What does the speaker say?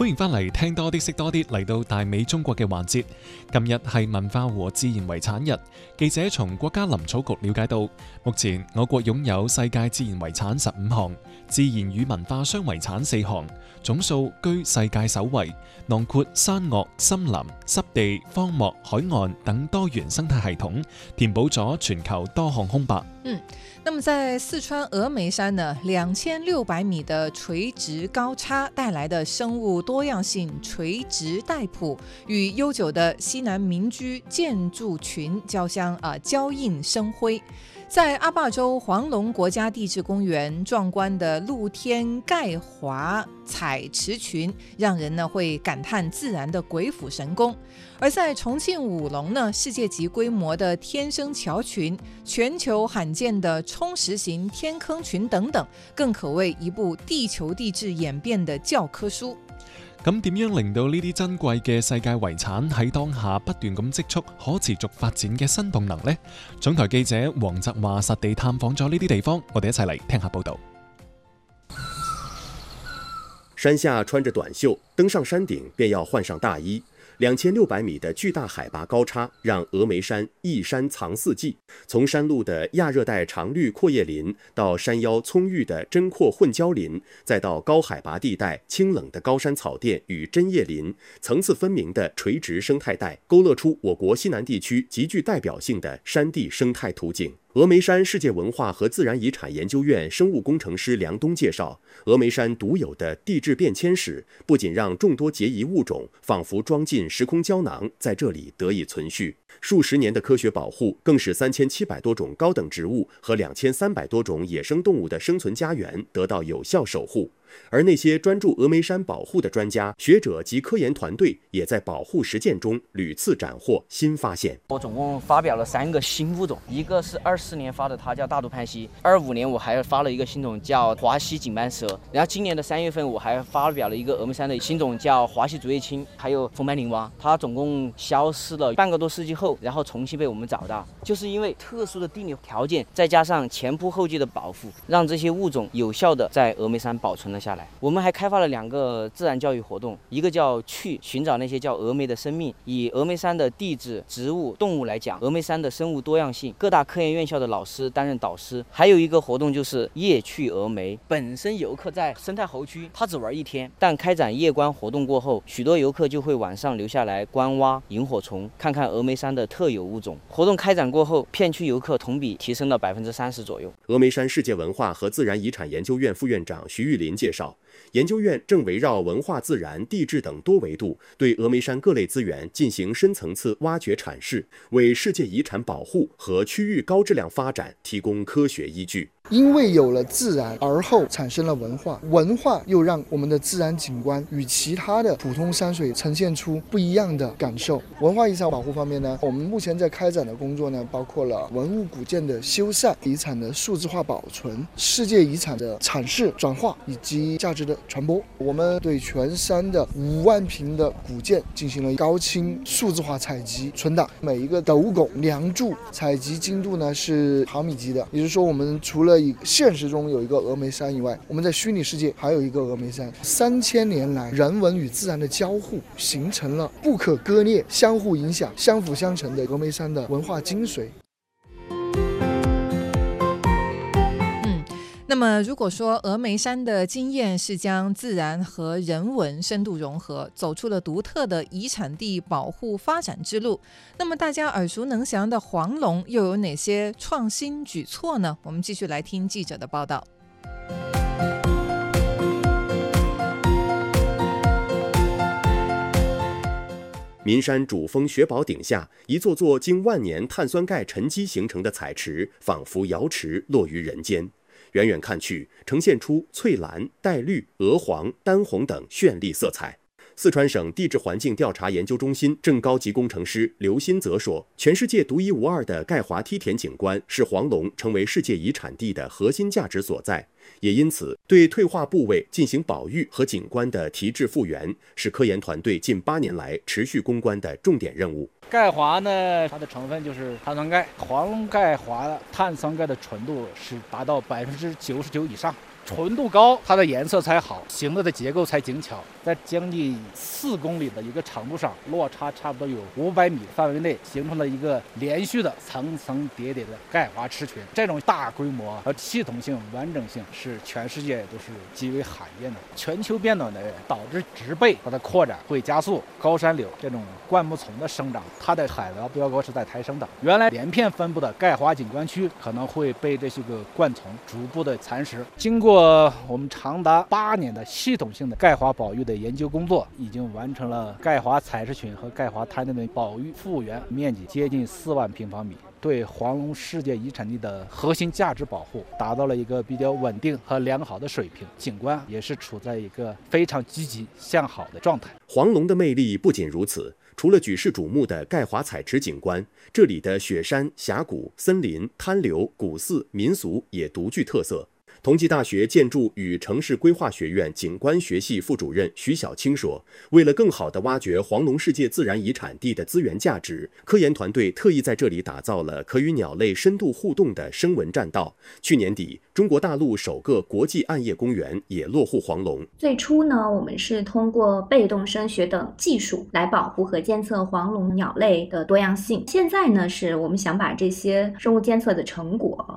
歡迎翻嚟聽多啲識多啲，嚟到大美中國嘅環節。今日係文化和自然遺產日，記者從國家林草局了解到，目前我國擁有世界自然遺產15項，自然與文化雙遺產4項，總數居世界首位，囊括山岳、森林、濕地、荒漠、海岸等多元生態系統，填補咗全球多項空白。 那麼在四川峨眉山呢，2600米的垂直高差帶來的生物多樣性垂直帶譜，與悠久的西南民居建築群交映生輝。在阿壩州黃龍國家地質公園，壯觀的露天鈣華採池群，讓人呢會感嘆自然的鬼斧神工。而在重慶武隆呢，世界級規模的天生橋群、全球罕見的沖石型天坑群等等，更可謂一部地球地質演變的教科書。 咁點樣令到呢啲珍貴嘅世界遺產喺當下不斷咁積蓄可持續發展嘅新動能呢？總台記者黃澤華實地探訪咗呢啲地方，我哋一齊嚟聽下報道。 山下穿着短袖，登上山頂便要換上大衣。2600米的巨大海拔高差，讓峨眉山一山藏四季。從山路的亞熱帶常綠闊葉林，到山腰蔥鬱的針闊混交林，再到高海拔地帶清冷的高山草甸與針葉林，層次分明的垂直生態帶，勾勒出我國西南地區極具代表性的山地生態圖景。峨眉山世界文化和自然遺產研究院生物工程師梁東介紹，峨眉山獨有的地質變遷史，不僅讓眾多孑遺物種仿佛裝進時空膠囊，在這裡得以存續。數十年的科學保護，更使3700多種高等植物和2300多種野生動物的生存家園得到有效守護。而那些專注峨眉山保護的專家、學者及科研團隊，也在保護實踐中屢次斬獲新發現。 我總共發表了3個新物種，一個是24年發的，它叫大肚攀蜥；25年我還發了一個新種叫華西錦斑蛇，然後今年的3月份我還發表了一個峨眉山的新種叫華西竹葉青，還有風斑羚蛙。它總共消失了半個多世紀後，然後重新被我們找到，就是因為特殊的地理條件，再加上前仆後繼的保護，讓這些物種有效的在峨眉山保存了下來。我們還開發了2個自然教育活動，一個叫去尋找那些叫峨眉的生命，以峨眉山的地質、植物、動物來講峨眉山的生物多樣性，各大科研院校的老師擔任導師。還有一個活動就是夜去峨眉，本身遊客在生態猴區他只玩1天，但開展夜觀活動過後，許多遊客就會晚上留下來觀蛙、螢火蟲，看看峨眉山的特有物種。活動開展過後，片區遊客同比提升了30%左右。 峨眉山世界文化和自然遺產研究院副院長徐玉林介紹，研究院正圍繞文化、自然、地質等多維度，對峨眉山各類資源進行深層次挖掘闡釋，為世界遺產保護和區域高質量發展提供科學依據。 因為有了自然，而後產生了文化，文化又讓我們的自然景觀與其他的普通山水呈現出不一樣的感受。文化遺產保護方面呢，我們目前在開展的工作呢，包括了文物古建的修繕、遺產的數字化保存、世界遺產的闡釋轉化以及價值的傳播。我們對全山的5萬坪的古建進行了高清數字化採集存檔，每一個斗拱、梁柱採集精度呢是毫米級的，也就是說我們除了現實中有一個峨眉山以外，我們在虛擬世界還有一個峨眉山。3000年來，人文與自然的交互，形成了不可割裂、相互影響、相輔相成的峨眉山的文化精髓。 那麼如果說峨眉山的經驗是將自然和人文深度融合，走出了獨特的遺產地保護發展之路，那麼大家耳熟能詳的黃龍又有哪些創新舉措呢？我們繼續來聽記者的報道。 岷山主峰雪堡頂下，一座座經萬年碳酸鈣沉積形成的彩池，仿佛瑤池落於人間。遠遠看去，呈現出翠藍、帶綠、鵝黃、丹紅等絢麗色彩。四川省地質環境調查研究中心正高級工程師劉新澤說，全世界獨一無二的鈣華梯田景觀是黃龍成為世界遺產地的核心價值所在，也因此對退化部位進行保育和景觀的提質復原，是科研團隊近8年來持續攻關的重點任務。 鈣華呢，它的成分就是碳酸鈣，黃龍鈣華碳酸鈣的純度是達到99%以上。 纯度高，它的颜色才好，形的结构才精巧。在将近4公里的一个长度上，落差差不多有500米范围内，形成了一个连续的层层叠叠的钙华池群。这种大规模和系统性、完整性是全世界都是极为罕见的。全球变暖的导致植被它的扩展会加速，高山柳这种灌木丛的生长，它的海拔标高是在抬升的。原来连片分布的钙华景观区可能会被这些个灌丛逐步的蚕食。经过我们长达8年的系统性的钙华保育的研究工作，已经完成了钙华采石群和钙华滩的保育复原面积接近4万平方米，对黄龙世界遗产地的核心价值保护达到了一个比较稳定和良好的水平，景观也是处在一个非常积极向好的状态。 黄龙的魅力不仅如此，除了举世瞩目的钙华采池景观，这里的雪山、峡谷、森林、滩流、古寺、民俗也独具特色。同济大学建筑与城市规划学院景观学系副主任徐小青说，为了更好地挖掘黄龙世界自然遗产地的资源价值，科研团队特意在这里打造了可与鸟类深度互动的声纹栈道。去年底，中国大陆首个国际暗夜公园也落户黄龙。 最初呢，我们是通过被动声学等技术来保护和监测黄龙鸟类的多样性。现在呢，是我们想把这些生物监测的成果